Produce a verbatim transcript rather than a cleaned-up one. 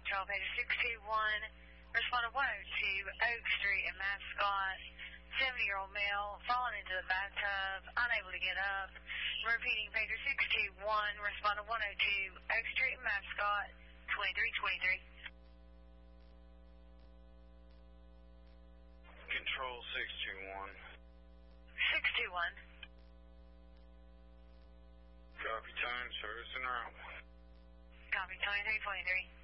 Control, pager six two one, responded one oh two Oak Street in Mascot. seventy-year-old male, fallen into the bathtub, unable to get up. Repeating, pager six two one, responded one oh two Oak Street in Mascot, twenty-three twenty-three. Control six two one. six two one. Copy time, service en route. Copy, twenty-three twenty-three.